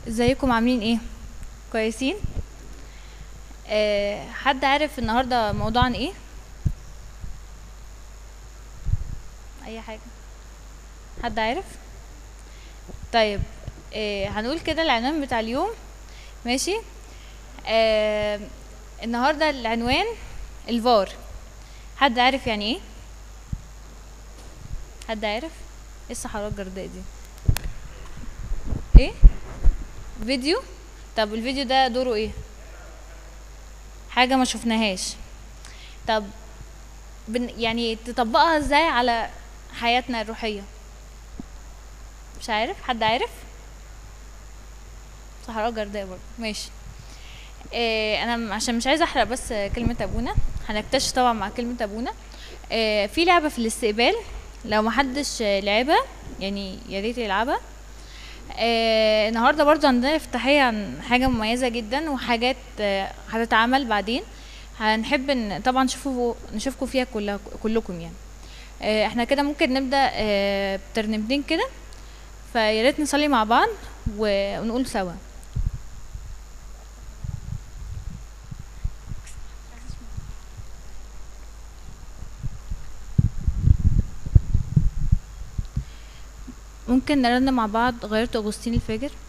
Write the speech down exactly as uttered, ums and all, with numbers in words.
ازيكم عاملين ايه؟ كويسين؟ آه حد عارف النهارده موضوع عن ايه؟ اي حاجه؟ حد عارف؟ طيب. آه هنقول كده العنوان بتاع اليوم. ماشي. آه النهارده العنوان الفار. حد عارف يعني ايه؟ حد عارف؟ ايه الصحراء الجرداء دي؟ ايه؟ فيديو؟ طب الفيديو ده دوره ايه؟ حاجه ما شفناهاش. طب بن يعني تطبقها ازاي على حياتنا الروحيه؟ مش عارف؟ حد عارف؟ صحراء جرداء برضه. ماشي. إيه انا م- عشان مش عايزه احرق بس كلمه ابونا. هنكتشف طبعا مع كلمه ابونا. إيه في لعبه في الاستقبال. لو محدش آه، لعبها، يعني يا ريت يلعبها. إيه النهارده برضو عندنا افتتاحيه عن حاجه مميزه جدا وحاجات آه، هتتعمل بعدين. هنحب ان طبعا نشوفوا نشوفكم فيها كلها كلكم يعني. إيه احنا كده ممكن نبدا آه، بترنيمتين كده. فيا ريت نصلي مع بعض و- ونقول سوا. ممكن نرنم مع بعض غيرت أغسطين الفجر.